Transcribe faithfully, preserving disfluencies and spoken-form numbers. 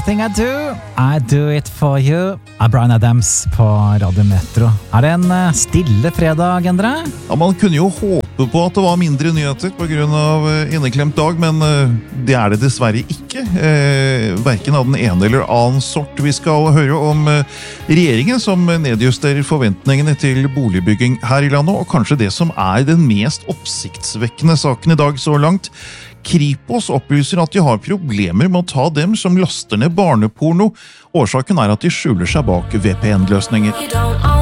Everything I do, I do it for you av Bryan Adams på Radio Metro. Er det en eh, stille fredag, Endre? Ja, man kunne jo håpe på at det var mindre nyheter på grunn av eh, inneklemt dag, men eh, det er det dessverre ikke. Eh, hverken av den ene eller annen sort. Vi skal høre om eh, regjeringen som nedjusterer forventningene til boligbygging her i landet, og kanskje det som er den mest oppsiktsvekkende saken i dag så langt. Kripos opplyser at de har problemer med å ta dem som laster ned barneporno. Årsaken er at de skjuler seg bak V P N-løsninger.